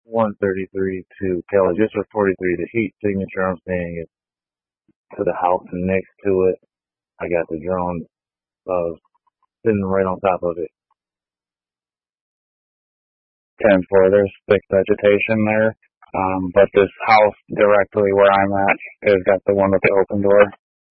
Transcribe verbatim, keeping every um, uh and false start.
one thirty-three to Kelly, just for forty-three. The heat signature I'm seeing is to the house next to it. I got the drone uh, sitting right on top of it. ten four, there's thick vegetation there. Um, but this house directly where I'm at has got the one with the open door.